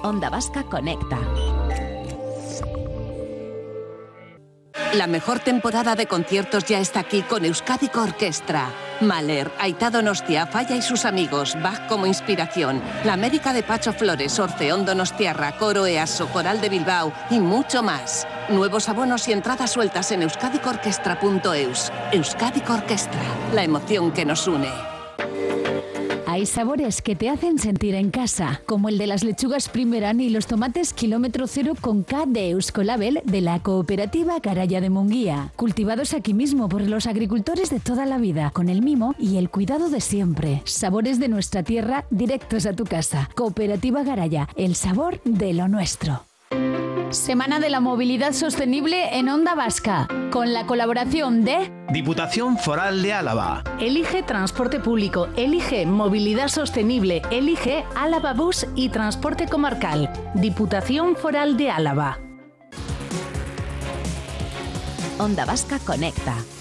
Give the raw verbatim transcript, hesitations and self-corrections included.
Onda Vasca Conecta. La mejor temporada de conciertos ya está aquí con Euskadiko Orkestra. Mahler, Aitá Donostia, Falla y sus amigos, Bach como inspiración, La América de Pacho Flores, Orfeón Donostiarra, Coro Easo, Coral de Bilbao y mucho más. Nuevos abonos y entradas sueltas en euskadiko orkestra punto eus. Euskadiko Orkestra, la emoción que nos une. Hay sabores que te hacen sentir en casa, como el de las lechugas Primeran y los tomates kilómetro cero con K de Euskolabel de la cooperativa Garaya de Munguía. Cultivados aquí mismo por los agricultores de toda la vida, con el mimo y el cuidado de siempre. Sabores de nuestra tierra directos a tu casa. Cooperativa Garaya, el sabor de lo nuestro. Semana de la Movilidad Sostenible en Onda Vasca, con la colaboración de Diputación Foral de Álava. Elige Transporte Público, elige Movilidad Sostenible, elige Álava Bus y Transporte Comarcal. Diputación Foral de Álava. Onda Vasca Conecta.